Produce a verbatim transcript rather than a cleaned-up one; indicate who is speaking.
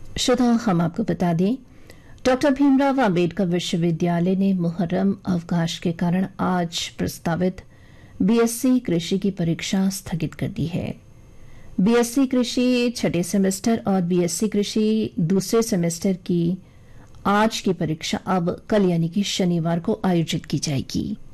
Speaker 1: श्रोताओं, हम आपको बता दें, डॉक्टर भीमराव अंबेडकर विश्वविद्यालय ने मुहर्रम अवकाश के कारण आज प्रस्तावित बीएससी कृषि की परीक्षा स्थगित कर दी है। बीएससी कृषि छठे सेमेस्टर और बीएससी कृषि दूसरे सेमेस्टर की आज की परीक्षा अब कल यानी कि शनिवार को आयोजित की जाएगी।